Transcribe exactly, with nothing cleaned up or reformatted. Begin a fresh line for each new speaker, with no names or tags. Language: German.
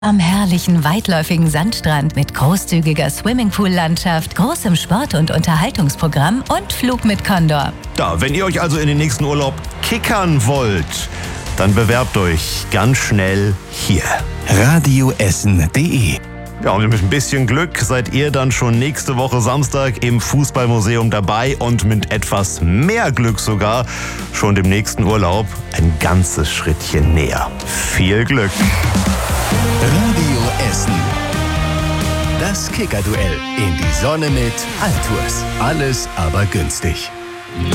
Am herrlichen, weitläufigen Sandstrand mit großzügiger Swimmingpool-Landschaft, großem Sport- und Unterhaltungsprogramm und Flug mit Condor.
Da, wenn ihr euch also in den nächsten Urlaub kickern wollt, dann bewerbt euch ganz schnell hier.
radioessen punkt de.
Ja, und mit ein bisschen Glück seid ihr dann schon nächste Woche Samstag im Fußballmuseum dabei und mit etwas mehr Glück sogar schon dem nächsten Urlaub ein ganzes Schrittchen näher. Viel Glück!
Radio Essen. Das Kicker-Duell in die Sonne mit Altours. Alles aber günstig.